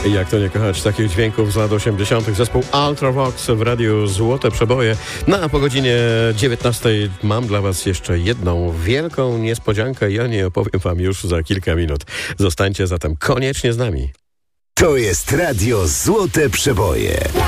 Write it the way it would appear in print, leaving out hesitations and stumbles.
Jak to nie kochać takich dźwięków z lat 80. Zespół Ultravox w radiu Złote Przeboje. No a po godzinie 19 mam dla was jeszcze jedną wielką niespodziankę. Ja nie opowiem wam już za kilka minut. Zostańcie zatem koniecznie z nami. To jest radio Złote Przeboje.